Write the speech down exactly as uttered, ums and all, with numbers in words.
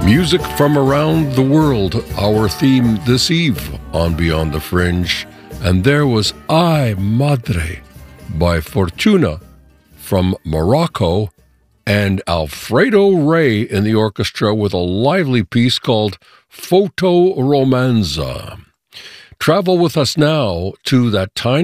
Music from around the world, our theme this eve on Beyond the Fringe. And there was Ay Madre by Fortuna from Morocco, and Alfredo Rey in the orchestra with a lively piece called Foto Romanza. Travel with us now to that tiny